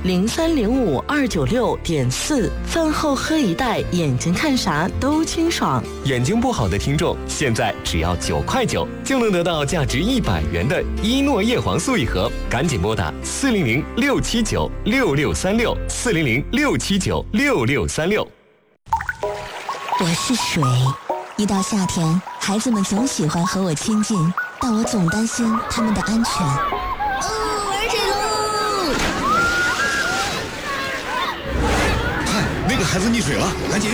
03052964，饭后喝一袋，眼睛看啥都清爽。 眼睛不好的听众，现在只要9块9就能得到价值100元的伊诺叶黄素一盒，赶紧拨打400-679-6636，400-679-6636。 我是水，一到夏天，孩子们总喜欢和我亲近，但我总担心他们的安全。 玩水喽！ 看，那个孩子溺水了，赶紧！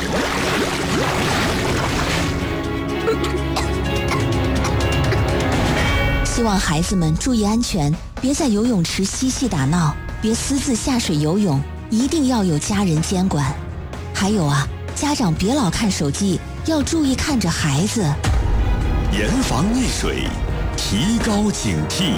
希望孩子们注意安全，别在游泳池嬉戏打闹，别私自下水游泳，一定要有家人监管。还有啊，家长别老看手机，要注意看着孩子。 严防溺水，提高警惕。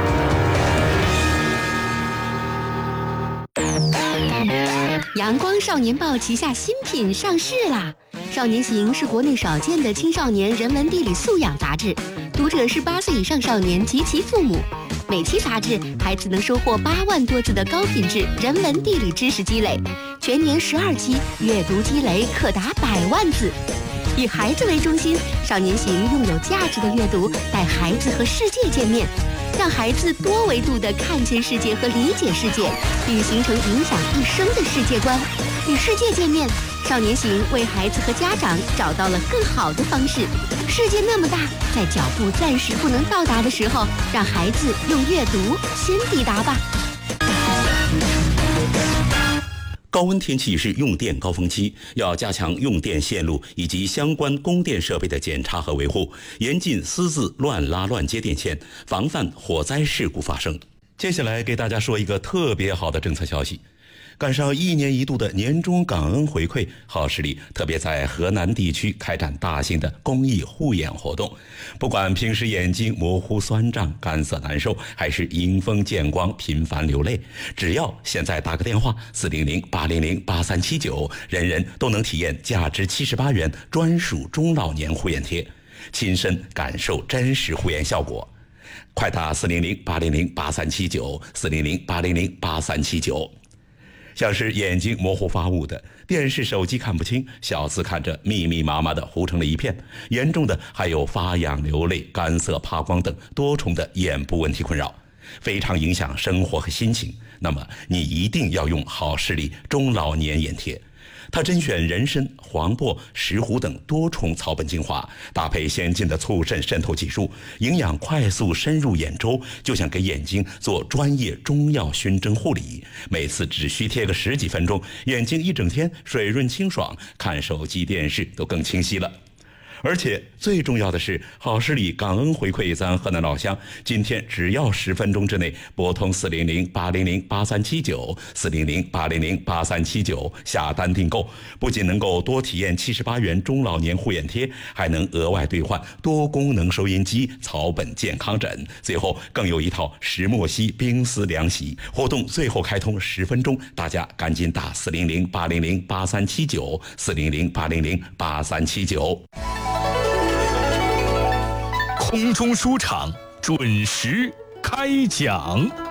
阳光少年报旗下新品上市啦！少年行是国内少见的青少年人文地理素养杂志，读者是8岁以上少年及其父母。每期杂志，孩子能收获8万多字的高品质人文地理知识积累，全年12期，阅读积累可达100万字。以孩子为中心，少年行用有价值的阅读带孩子和世界见面，让孩子多维度地看见世界和理解世界，并形成影响一生的世界观。与世界见面，少年行为孩子和家长找到了更好的方式。世界那么大，在脚步暂时不能到达的时候，让孩子用阅读先抵达吧。 高温天气是用电高峰期，要加强用电线路以及相关供电设备的检查和维护，严禁私自乱拉乱接电线，防范火灾事故发生。接下来给大家说一个特别好的政策消息。赶上1年1度的年终感恩回馈，好视力特别在河南地区开展大型的公益护眼活动。不管平时眼睛模糊酸胀、干涩难受，还是迎风见光频繁流泪，只要现在打个电话400-800-8379，人人都能体验价值78元专属中老年护眼贴，亲身感受真实护眼效果。快打400-800-8379，400-800-8379。像是眼睛模糊发雾的，电视手机看不清，小字看着密密麻麻的糊成了一片，严重的还有发痒流泪、干涩怕光等多重的眼部问题困扰，非常影响生活和心情。那么你一定要用好视力中老年眼贴，它甄选人参、黄柏、石斛等多重草本精华，搭配先进的促渗渗透技术，营养快速深入眼周，就像给眼睛做专业中药熏蒸护理。每次只需贴个10几分钟，眼睛一整天水润清爽，看手机电视都更清晰了。而且最重要的是，好视力感恩回馈咱河南老乡，今天只要10分钟之内拨通400-800-8379，400-800-8379下单订购，不仅能够多体验78元中老年护眼贴，还能额外兑换多功能收音机、草本健康枕，最后更有一套石墨烯冰丝凉席。活动最后开通10分钟，大家赶紧打400-800-8379，400-800-8379。 空中书场准时开讲。